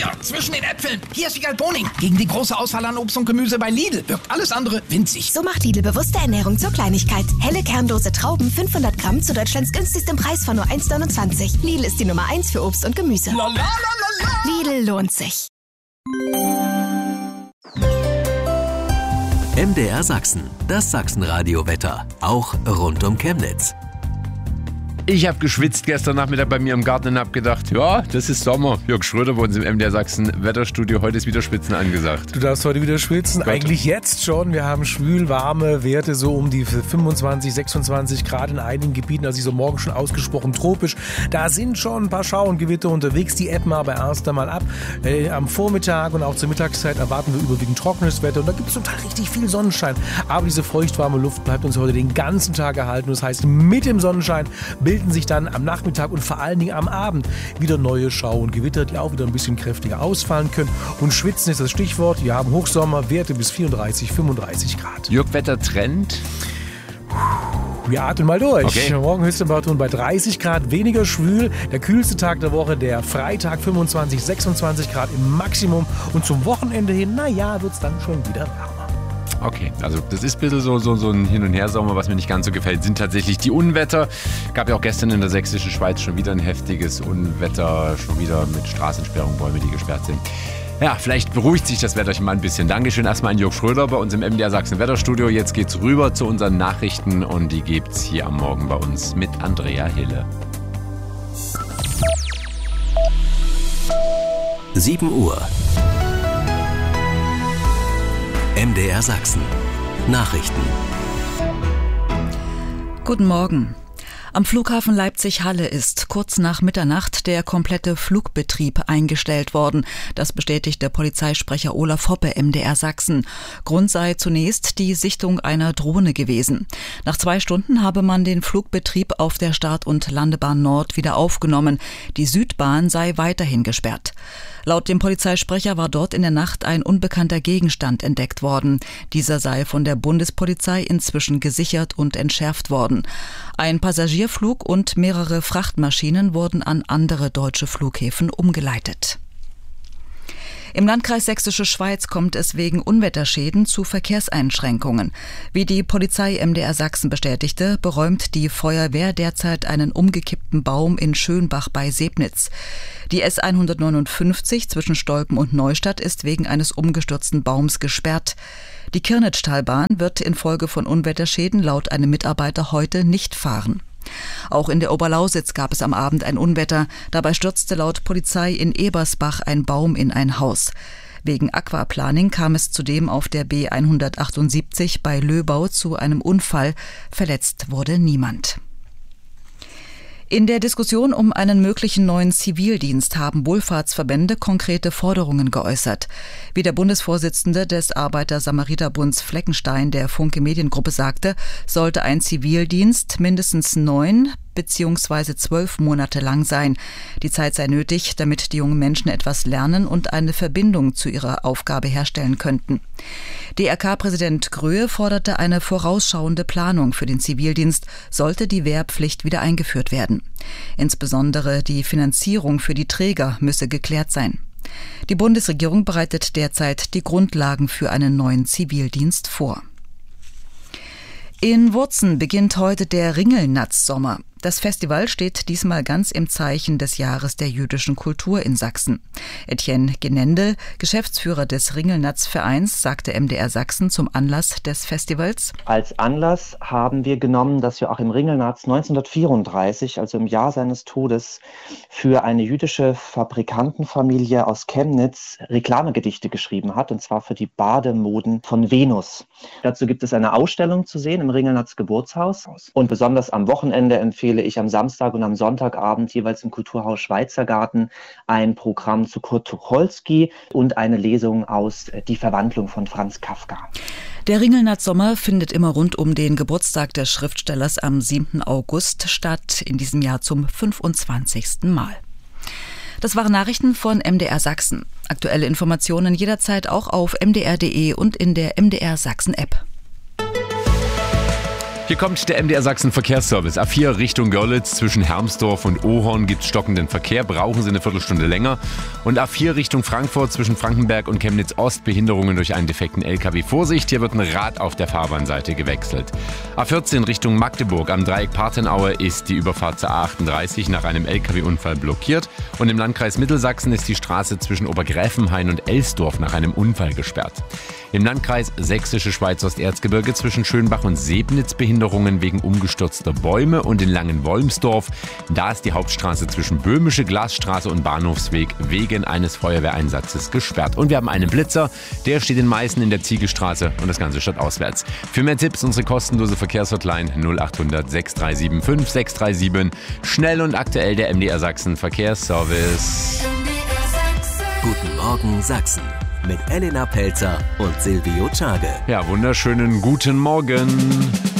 Hier, zwischen den Äpfeln. Hier ist Wiegald Boning. Gegen die große Auswahl an Obst und Gemüse bei Lidl wirkt alles andere winzig. So macht Lidl bewusste Ernährung zur Kleinigkeit. Helle kernlose Trauben, 500 Gramm zu Deutschlands günstigstem Preis von nur 1,29. Lidl ist die Nummer 1 für Obst und Gemüse. Lidl lohnt sich. MDR Sachsen, das Sachsenradio-Wetter, auch rund um Chemnitz. Ich habe geschwitzt gestern Nachmittag bei mir im Garten und habe gedacht, ja, das ist Sommer. Jörg Schröder bei uns im MDR Sachsen Wetterstudio. Heute ist wieder Schwitzen angesagt. Du darfst heute wieder schwitzen. Gott. Eigentlich jetzt schon. Wir haben schwül warme Werte, so um die 25, 26 Grad in einigen Gebieten. Also so morgen schon ausgesprochen tropisch. Da sind schon ein paar Schauer und Gewitter unterwegs. Die ebben aber erst einmal ab. Am Vormittag und auch zur Mittagszeit erwarten wir überwiegend trockenes Wetter. Und da gibt es total richtig viel Sonnenschein. Aber diese feuchtwarme Luft bleibt uns heute den ganzen Tag erhalten. Das heißt, mit dem Sonnenschein bilden sich dann am Nachmittag und vor allen Dingen am Abend wieder neue Schauer und Gewitter, die auch wieder ein bisschen kräftiger ausfallen können. Und schwitzen ist das Stichwort. Wir haben Hochsommer, Werte bis 34, 35 Grad. Jörg, Wettertrend? Wir atmen mal durch. Okay. Morgen Höchsttemperatur bei 30 Grad, weniger schwül. Der kühlste Tag der Woche, der Freitag, 25, 26 Grad im Maximum. Und zum Wochenende hin, wird es dann schon wieder wärmer. Okay, also das ist ein bisschen so ein Hin- und Her-Sommer. Was mir nicht ganz so gefällt, sind tatsächlich die Unwetter. Gab ja auch gestern in der sächsischen Schweiz schon wieder ein heftiges Unwetter, schon wieder mit Straßensperrungen, Bäume, die gesperrt sind. Ja, vielleicht beruhigt sich das Wetterchen mal ein bisschen. Dankeschön erstmal an Jörg Schröder bei uns im MDR Sachsen Wetterstudio. Jetzt geht's rüber zu unseren Nachrichten und die gibt's hier am Morgen bei uns mit Andrea Hille. 7 Uhr. MDR Sachsen. Nachrichten. Guten Morgen. Am Flughafen Leipzig-Halle ist kurz nach Mitternacht der komplette Flugbetrieb eingestellt worden. Das bestätigte Polizeisprecher Olaf Hoppe MDR Sachsen. Grund sei zunächst die Sichtung einer Drohne gewesen. Nach 2 Stunden habe man den Flugbetrieb auf der Start- und Landebahn Nord wieder aufgenommen. Die Südbahn sei weiterhin gesperrt. Laut dem Polizeisprecher war dort in der Nacht ein unbekannter Gegenstand entdeckt worden. Dieser sei von der Bundespolizei inzwischen gesichert und entschärft worden. Ein Passagierflug und mehrere Frachtmaschinen wurden an andere deutsche Flughäfen umgeleitet. Im Landkreis Sächsische Schweiz kommt es wegen Unwetterschäden zu Verkehrseinschränkungen. Wie die Polizei MDR Sachsen bestätigte, beräumt die Feuerwehr derzeit einen umgekippten Baum in Schönbach bei Sebnitz. Die S 159 zwischen Stolpen und Neustadt ist wegen eines umgestürzten Baums gesperrt. Die Kirnitschtalbahn wird infolge von Unwetterschäden laut einem Mitarbeiter heute nicht fahren. Auch in der Oberlausitz gab es am Abend ein Unwetter. Dabei stürzte laut Polizei in Ebersbach ein Baum in ein Haus. Wegen Aquaplaning kam es zudem auf der B 178 bei Löbau zu einem Unfall. Verletzt wurde niemand. In der Diskussion um einen möglichen neuen Zivildienst haben Wohlfahrtsverbände konkrete Forderungen geäußert. Wie der Bundesvorsitzende des Arbeiter-Samariter-Bunds Fleckenstein der Funke Mediengruppe sagte, sollte ein Zivildienst mindestens 9 bzw. 12 Monate lang sein. Die Zeit sei nötig, damit die jungen Menschen etwas lernen und eine Verbindung zu ihrer Aufgabe herstellen könnten. DRK-Präsident Gröhe forderte eine vorausschauende Planung für den Zivildienst, sollte die Wehrpflicht wieder eingeführt werden. Insbesondere die Finanzierung für die Träger müsse geklärt sein. Die Bundesregierung bereitet derzeit die Grundlagen für einen neuen Zivildienst vor. In Wurzen beginnt heute der Ringelnatz-Sommer. Das Festival steht diesmal ganz im Zeichen des Jahres der jüdischen Kultur in Sachsen. Etienne Genendel, Geschäftsführer des Ringelnatz-Vereins, sagte MDR Sachsen zum Anlass des Festivals: Als Anlass haben wir genommen, dass Joachim Ringelnatz 1934, also im Jahr seines Todes, für eine jüdische Fabrikantenfamilie aus Chemnitz Reklamegedichte geschrieben hat, und zwar für die Bademoden von Venus. Dazu gibt es eine Ausstellung zu sehen im Ringelnatz Geburtshaus, und besonders am Wochenende empfehle ich am Samstag und am Sonntagabend jeweils im Kulturhaus Schweizergarten ein Programm zu Kurt Tucholsky und eine Lesung aus Die Verwandlung von Franz Kafka. Der Ringelnatz-Sommer findet immer rund um den Geburtstag des Schriftstellers am 7. August statt, in diesem Jahr zum 25. Mal. Das waren Nachrichten von MDR Sachsen. Aktuelle Informationen jederzeit auch auf mdr.de und in der MDR Sachsen App. Hier kommt der MDR Sachsen Verkehrsservice. A4 Richtung Görlitz zwischen Hermsdorf und Ohorn gibt es stockenden Verkehr, brauchen Sie eine Viertelstunde länger. Und A4 Richtung Frankfurt zwischen Frankenberg und Chemnitz Ost, Behinderungen durch einen defekten LKW. Vorsicht, hier wird ein Rad auf der Fahrbahnseite gewechselt. A14 Richtung Magdeburg am Dreieck Parthenaue ist die Überfahrt zur A38 nach einem LKW-Unfall blockiert. Und im Landkreis Mittelsachsen ist die Straße zwischen Obergräfenhain und Elsdorf nach einem Unfall gesperrt. Im Landkreis Sächsische Schweiz-Osterzgebirge zwischen Schönbach und Sebnitz Behinderungen wegen umgestürzter Bäume und in Langenwolmsdorf. Da ist die Hauptstraße zwischen Böhmische Glasstraße und Bahnhofsweg wegen eines Feuerwehreinsatzes gesperrt. Und wir haben einen Blitzer, der steht in Meißen in der Ziegelstraße und das Ganze stadtauswärts. Für mehr Tipps unsere kostenlose Verkehrshotline 0800 6375 637. Schnell und aktuell der MDR Sachsen Verkehrsservice. Guten Morgen Sachsen mit Elena Pelzer und Silvio Czage. Ja, wunderschönen guten Morgen.